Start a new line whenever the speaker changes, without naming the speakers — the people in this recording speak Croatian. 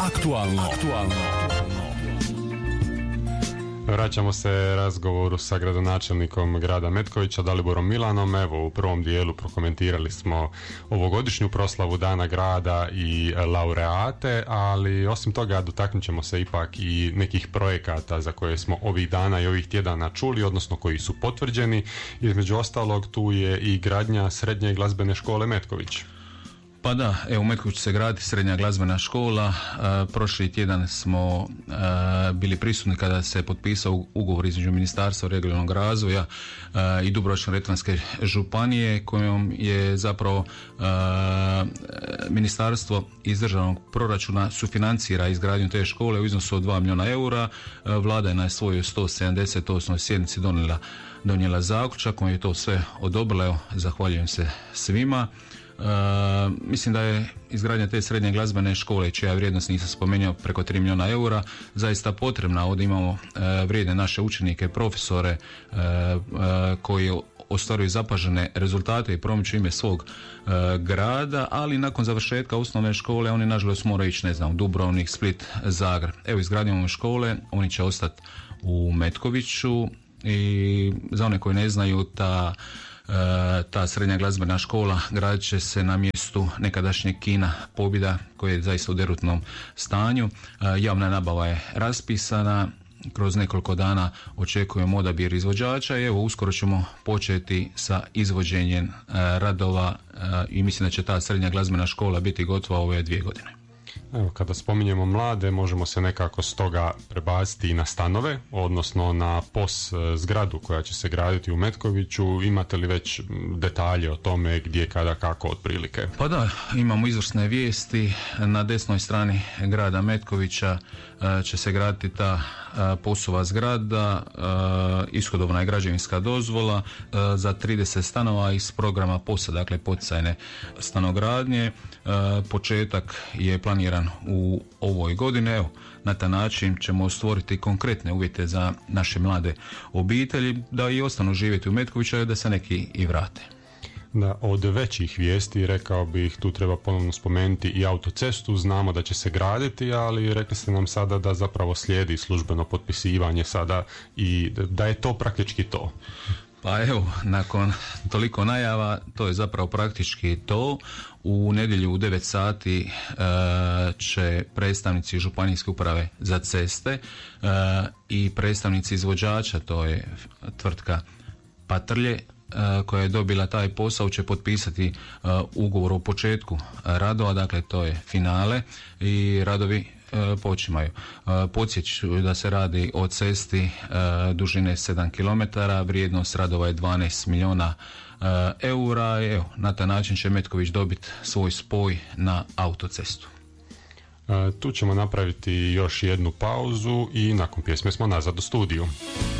Aktualno.
Vraćamo se razgovoru sa gradonačelnikom grada Metkovića, Daliborom Milanom. Evo, u prvom dijelu prokomentirali smo ovogodišnju proslavu Dana grada i laureate, ali osim toga dotaknut ćemo se ipak i nekih projekata za koje smo ovih dana i ovih tjedana čuli, odnosno koji su potvrđeni. Između ostalog, tu je i gradnja Srednje glazbene škole Metković.
Pa da, evo u Metkoviću se gradi Srednja glazbena škola. Prošli tjedan smo bili prisutni kada se potpisao ugovor između Ministarstva regionalnog razvoja i Dubrovačko-neretvanske županije, kojom je zapravo ministarstvo iz državnog proračuna sufinancira izgradnju te škole u iznosu od 2 milijuna eura. Vlada je na svojoj 178. sjednici donijela zaključak kojim je to sve odobrila. Evo, zahvaljujem se svima. Mislim da je izgradnja te srednje glazbene škole, čija vrijednost nisam spomenuo, preko 3 milijuna eura, zaista potrebna. Ovdje imamo vrijedne naše učenike, profesore koji ostvaruju zapažene rezultate i promiču ime svog grada, ali nakon završetka osnovne škole oni nažalost moraju ići, u Dubrovnik, Split, Zagreb. Evo, izgradnjom ove škole oni će ostati u Metkoviću i za one koji ne znaju, ta srednja glazbena škola gradit će se na mjestu nekadašnjeg kina Pobjeda, koji je zaista u derutnom stanju. Javna nabava je raspisana, kroz nekoliko dana očekujemo odabir izvođača i evo uskoro ćemo početi sa izvođenjem radova i mislim da će ta srednja glazbena škola biti gotova ove 2 godine.
Evo, kada spominjemo mlade, možemo se nekako stoga prebaciti i na stanove, odnosno na POS zgradu koja će se graditi u Metkoviću. Imate li već detalje o tome gdje, kada, kako otprilike?
Pa da, imamo izvrsne vijesti. Na desnoj strani grada Metkovića će se graditi ta POS-ova zgrada, ishodovana je građevinska dozvola za 30 stanova iz programa POS-a, dakle poticajne stanogradnje. Početak je planiran u ovoj godini. Evo, na taj način ćemo stvoriti konkretne uvjete za naše mlade obitelji da i ostanu živjeti u Metkoviću, a da se neki i vrate.
Da, od većih vijesti, rekao bih, tu treba ponovno spomenuti i autocestu. Znamo da će se graditi, ali rekli ste nam sada da zapravo slijedi službeno potpisivanje sada i da je to praktički to.
Pa evo, nakon toliko najava, to je zapravo praktički to. U nedjelju u 9 sati će predstavnici Županijske uprave za ceste i predstavnici izvođača, to je tvrtka Patrlje, koja je dobila taj posao, će potpisati ugovor o početku radova, dakle to je finale i radovi počimaju. Podsjeću da se radi o cesti dužine 7 km, vrijednost radova je 12 milijuna eura. Evo, na taj način će Metković dobiti svoj spoj na autocestu.
Tu ćemo napraviti još jednu pauzu i nakon pjesme smo nazad u studiju.